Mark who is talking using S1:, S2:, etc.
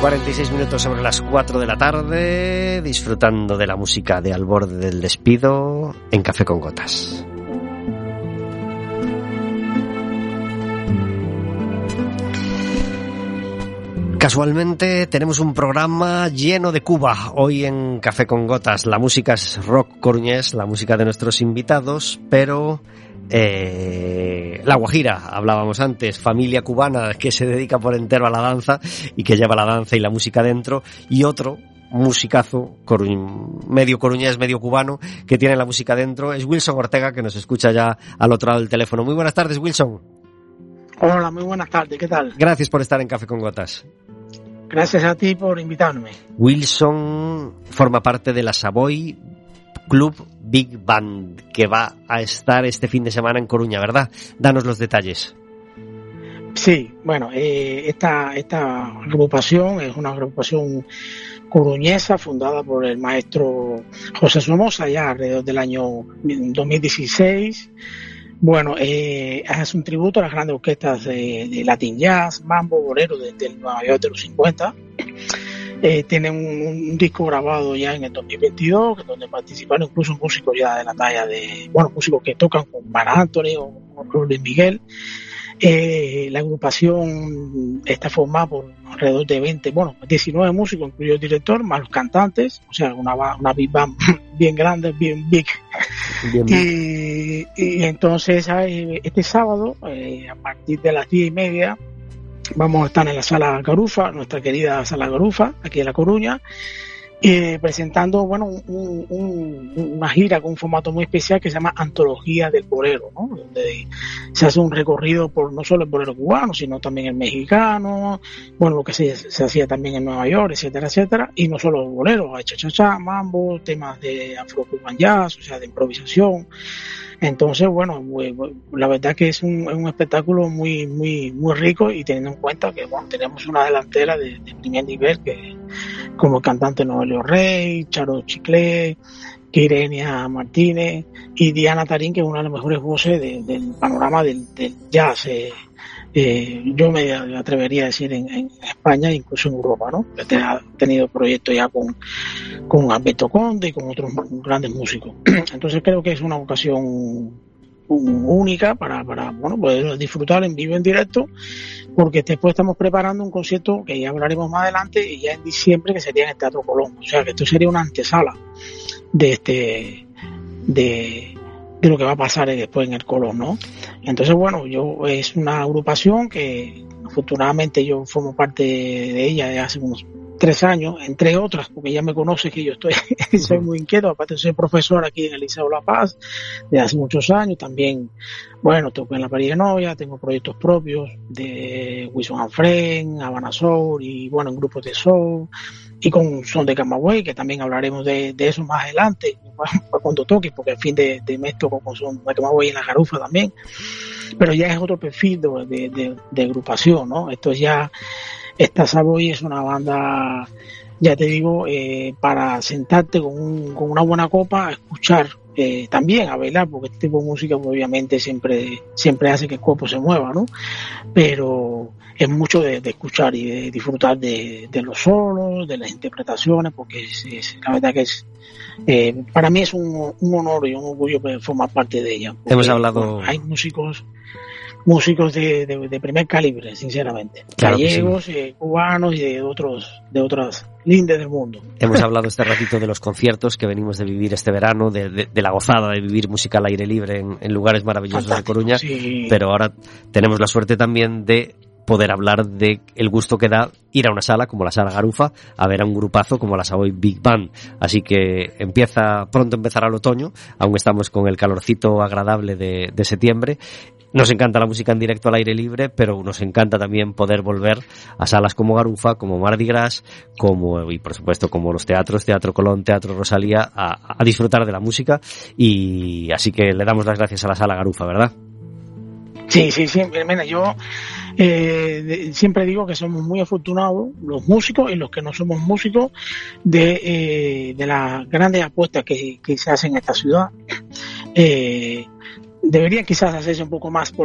S1: 46 minutos sobre las 4 de la tarde, disfrutando de la música de Al borde del despido en Café con Gotas. Casualmente tenemos un programa lleno de Cuba hoy en Café con Gotas. La música es rock coruñés, la música de nuestros invitados, pero La Guajira, hablábamos antes, familia cubana que se dedica por entero a la danza y que lleva la danza y la música dentro, y otro musicazo medio coruñés, medio cubano, que tiene la música dentro, es Wilson Ortega, que nos escucha ya al otro lado del teléfono. Muy buenas tardes, Wilson.
S2: Hola, muy buenas tardes, ¿qué tal?
S1: Gracias por estar en Café con Gotas.
S2: Gracias a ti por invitarme.
S1: Wilson forma parte de la Savoy Club Big Band, que va a estar este fin de semana en Coruña, ¿verdad? Danos los detalles.
S2: Sí, bueno, esta agrupación es una agrupación coruñesa fundada por el maestro José Somoza ya alrededor del año 2016. Bueno, es un tributo a las grandes orquestas de Latin Jazz, Mambo, Bolero del Nueva York de los 50. Tiene un disco grabado ya en el 2022, donde participaron incluso músicos ya de la talla de, bueno, músicos que tocan con Mar Anthony o Luis Miguel. La agrupación está formada por alrededor de 19 músicos, incluido el director, más los cantantes, o sea, una big band bien grande, bien big. Y entonces este sábado, a partir de las 10:30, vamos a estar en la Sala Garufa, nuestra querida Sala Garufa, aquí en La Coruña, presentando, bueno, una gira con un formato muy especial que se llama Antología del Bolero, ¿no? Donde se hace un recorrido por no solo el bolero cubano, sino también el mexicano, bueno, lo que se hacía también en Nueva York, etcétera, etcétera, y no solo el bolero, hay cha-cha-cha, mambo, temas de afro-cuban jazz, o sea, de improvisación. Entonces, bueno, la verdad que es un espectáculo muy, muy, muy rico, y teniendo en cuenta que, bueno, tenemos una delantera de primer nivel, que como el cantante Noelio Rey, Charo Chiclé, Irenia Martínez y Diana Tarín, que es una de las mejores voces del panorama del jazz. Yo me atrevería a decir en España, incluso en Europa, ¿no? He tenido proyectos ya con Alberto Conde y con otros grandes músicos. Entonces creo que es una ocasión única para bueno, poder disfrutar en vivo, en directo, porque después estamos preparando un concierto que ya hablaremos más adelante, y ya en diciembre, que sería en el Teatro Colón. O sea que esto sería una antesala de lo que va a pasar después en el Colón, ¿no? Entonces, bueno, es una agrupación que afortunadamente yo formo parte de ella desde hace unos 3 años, entre otras, porque ya me conoce que yo soy muy inquieto. Aparte soy profesor aquí en el Liceo La Paz desde hace muchos años. También, bueno, toco en la París de Novia, tengo proyectos propios de Wilson and Friends, Habana Soul, y bueno, en grupos de soul, y con Son de Camagüey, que también hablaremos de eso más adelante, cuando toque, porque al fin de mes toco con Son de Camagüey en la Garufa también. Pero ya es otro perfil de agrupación, ¿no? Esta Savoy es una banda, ya te digo, para sentarte con una buena copa a escuchar, también a bailar, porque este tipo de música obviamente siempre hace que el cuerpo se mueva, ¿no? Pero es mucho de escuchar y de disfrutar de los solos, de las interpretaciones, porque la verdad que es, para mí es un honor y un orgullo formar parte de ella.
S1: Hemos hablado...
S2: Hay músicos de primer calibre, sinceramente.
S1: Claro,
S2: gallegos, sí. Cubanos y de otras lindes del mundo.
S1: Hemos hablado este ratito de los conciertos que venimos de vivir este verano, de la gozada de vivir música al aire libre en lugares maravillosos. Fantástico, de Coruña, sí. Pero ahora tenemos la suerte también de poder hablar de el gusto que da ir a una sala como la Sala Garufa a ver a un grupazo como la Savoy Big Band. Así que pronto empezará el otoño, aún estamos con el calorcito agradable de septiembre. Nos encanta la música en directo al aire libre, pero nos encanta también poder volver a salas como Garufa, como Mardi Gras, y por supuesto como los teatros, Teatro Colón, Teatro Rosalía, a disfrutar de la música. Y así que le damos las gracias a la Sala Garufa, ¿verdad?
S2: Sí, mira, yo siempre digo que somos muy afortunados, los músicos y los que no somos músicos, de las grandes apuestas que se hacen en esta ciudad. Deberían quizás hacerse un poco más